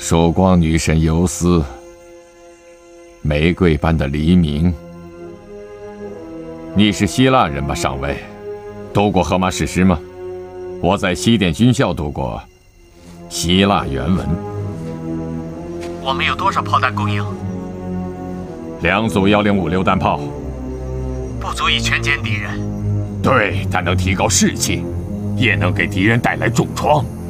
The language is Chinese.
曙光女神尤斯，玫瑰般的黎明。你是希腊人吧，上尉？读过荷马史诗吗？我在西点军校读过希腊原文。 我们有多少炮弹供应 ？2组1056榴弹炮， 不足以全歼敌人。 对，但能提高士气，也能给敌人带来重创。